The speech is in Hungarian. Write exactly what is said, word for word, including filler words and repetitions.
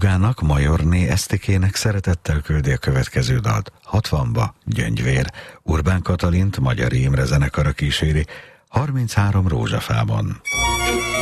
Ugának, Majorné Esztikének szeretettel küldi a következő dalt. hatvanba Gyöngyvér. Urbán Katalint Magyari Imre zenekara kíséri. harminchárom Rózsafában.